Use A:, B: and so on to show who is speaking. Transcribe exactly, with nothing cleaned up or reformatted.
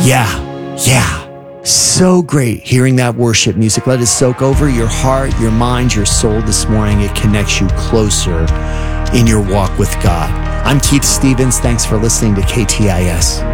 A: Yeah, yeah. So great hearing that worship music. Let it soak over your heart, your mind, your soul this morning. It connects you closer in your walk with God. I'm Keith Stevens. Thanks for listening to K T I S.